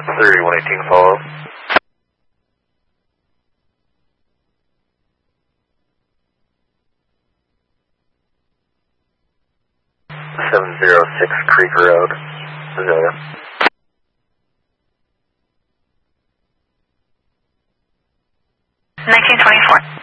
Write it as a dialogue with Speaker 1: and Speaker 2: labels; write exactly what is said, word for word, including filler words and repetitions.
Speaker 1: thirty-one eighteen follow. seven zero six Creek Road, Azalea.
Speaker 2: nineteen twenty-four.